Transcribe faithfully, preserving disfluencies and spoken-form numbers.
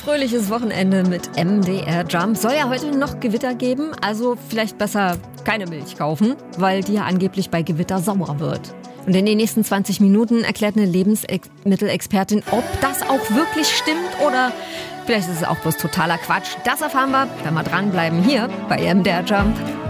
fröhliches Wochenende mit M D R Jump. Soll ja heute noch Gewitter geben, also vielleicht besser keine Milch kaufen, weil die ja angeblich bei Gewitter sauer wird. Und in den nächsten zwanzig Minuten erklärt eine Lebensmittelexpertin, ob das auch wirklich stimmt oder vielleicht ist es auch bloß totaler Quatsch. Das erfahren wir, wenn wir dranbleiben hier bei M D R Jump.